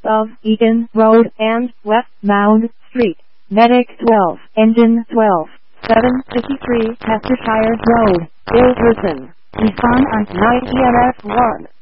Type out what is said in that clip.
of Eaton Road and West Mound Street. Medic 12, Engine 12, 753 Chestershire Road, Ilderson. Respond on 9 EMS 1.